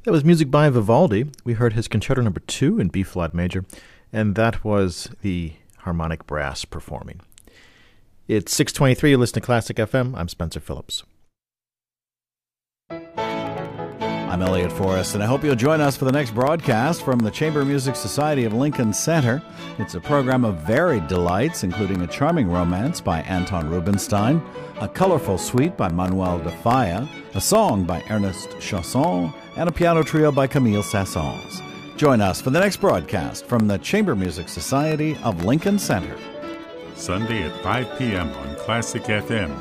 That was music by Vivaldi. We heard his Concerto No. 2 in B-flat major, and that was the harmonic brass performing. It's 6:23. You listen to Classic FM. I'm Spencer Phillips. I'm Elliot Forrest, and I hope you'll join us for the next broadcast from the Chamber Music Society of Lincoln Center. It's a program of varied delights, including a charming romance by Anton Rubinstein, a colorful suite by Manuel de Falla, a song by Ernest Chausson, and a piano trio by Camille Saint-Saëns. Join us for the next broadcast from the Chamber Music Society of Lincoln Center. Sunday at 5 p.m. on Classic FM.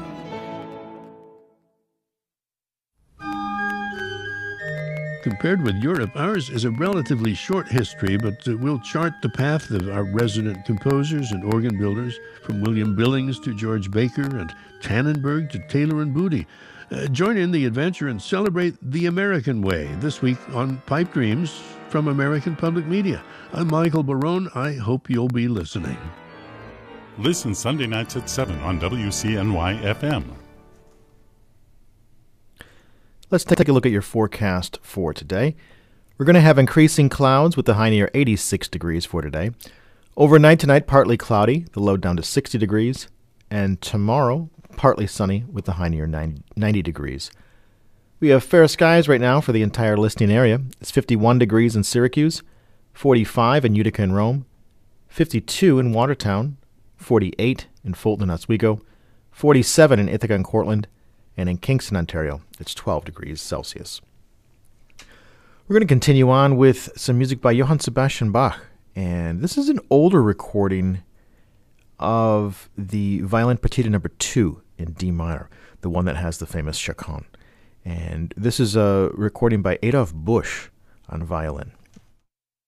Compared with Europe, ours is a relatively short history, but we'll chart the path of our resident composers and organ builders, from William Billings to George Baker and Tannenberg to Taylor and Booty. Join in the adventure and celebrate the American way this week on Pipe Dreams from American Public Media. I'm Michael Barone. I hope you'll be listening. Listen Sunday nights at 7 on WCNY FM. Let's take a look at your forecast for today. We're going to have increasing clouds with the high near 86 degrees for today. Overnight tonight, partly cloudy, the low down to 60 degrees. And tomorrow, partly sunny with the high near 90 degrees. We have fair skies right now for the entire listing area. It's 51 degrees in Syracuse, 45 in Utica and Rome, 52 in Watertown, 48 in Fulton and Oswego, 47 in Ithaca and Cortland, and in Kingston, Ontario, it's 12 degrees Celsius. We're going to continue on with some music by Johann Sebastian Bach, and this is an older recording of the Violin Partita No. 2 in D minor, the one that has the famous chaconne. And this is a recording by Adolf Busch on violin.